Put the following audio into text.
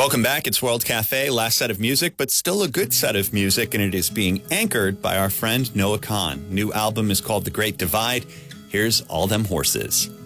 Welcome back. It's World Cafe. Last set of music, but still a good set of music, and it is being anchored by our friend Noah Kahan. New album is called The Great Divide. Here's All Them Horses.